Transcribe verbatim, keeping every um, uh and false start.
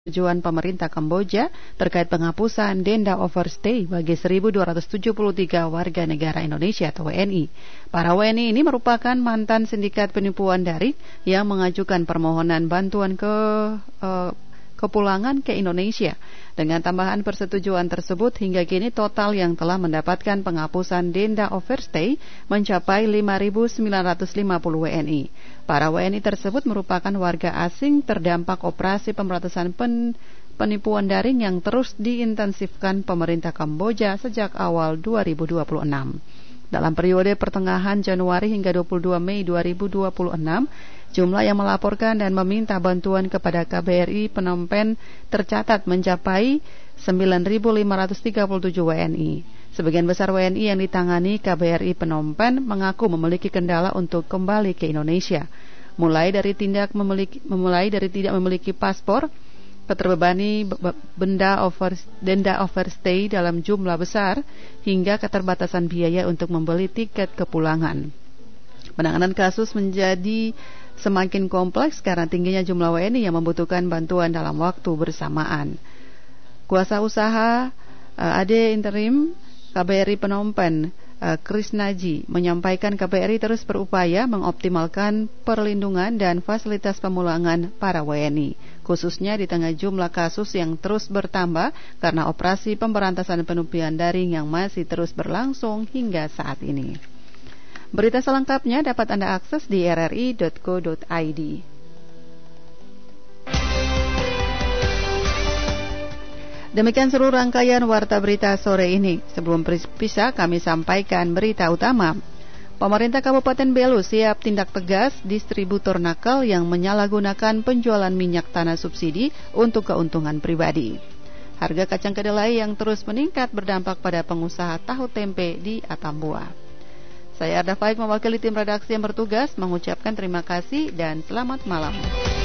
Tujuan pemerintah Kamboja terkait penghapusan denda overstay bagi seribu dua ratus tujuh puluh tiga warga negara Indonesia atau W N I. Para W N I ini merupakan mantan sindikat penipuan daring yang mengajukan permohonan bantuan ke uh, kepulangan ke Indonesia. Dengan tambahan persetujuan tersebut, hingga kini total yang telah mendapatkan penghapusan denda overstay mencapai lima ribu sembilan ratus lima puluh W N I. Para W N I tersebut merupakan warga asing terdampak operasi pemberantasan pen, penipuan daring yang terus diintensifkan pemerintah Kamboja sejak awal dua ribu dua puluh enam. Dalam periode pertengahan Januari hingga dua puluh dua Mei dua ribu dua puluh enam, jumlah yang melaporkan dan meminta bantuan kepada K B R I Phnom Penh tercatat mencapai sembilan ribu lima ratus tiga puluh tujuh W N I. Sebagian besar W N I yang ditangani K B R I Phnom Penh mengaku memiliki kendala untuk kembali ke Indonesia, mulai dari tindak memiliki, memulai dari tidak memiliki paspor, keterbebani benda over, denda overstay dalam jumlah besar, hingga keterbatasan biaya untuk membeli tiket kepulangan. Penanganan kasus menjadi semakin kompleks karena tingginya jumlah W N I yang membutuhkan bantuan dalam waktu bersamaan. Kuasa usaha uh, A D interim K B R I Phnom Penh, uh, Krisnaji, menyampaikan K B R I terus berupaya mengoptimalkan perlindungan dan fasilitas pemulangan para W N I, khususnya di tengah jumlah kasus yang terus bertambah karena operasi pemberantasan penipuan daring yang masih terus berlangsung hingga saat ini. Berita selengkapnya dapat Anda akses di r r i dot co dot i d. Demikian seluruh rangkaian Warta Berita sore ini. Sebelum berpisah, kami sampaikan berita utama. Pemerintah Kabupaten Belu siap tindak tegas distributor nakal yang menyalahgunakan penjualan minyak tanah subsidi untuk keuntungan pribadi. Harga kacang kedelai yang terus meningkat berdampak pada pengusaha tahu tempe di Atambua. Saya Arda Faik mewakili tim redaksi yang bertugas mengucapkan terima kasih dan selamat malam.